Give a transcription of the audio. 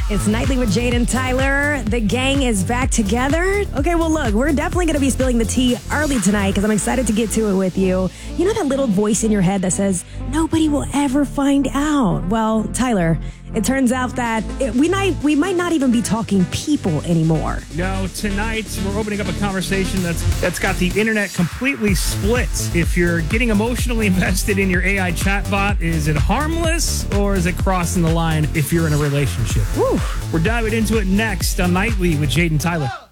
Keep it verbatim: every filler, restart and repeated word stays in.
It's Nightly with Jade and Tyler. The gang is back together. Okay, well, look, we're definitely going to be spilling the tea early tonight because I'm excited to get to it with you. You know that little voice in your head that says, nobody will ever find out? Well, Tyler, it turns out that it, we, might, we might not even be talking people anymore. No, tonight we're opening up a conversation that's that's got the internet completely split. If you're getting emotionally invested in your A I chatbot, is it harmless or is it crossing the line if you're in a relationship? Whew. We're diving into it next on Nightly with Jade and Tyler.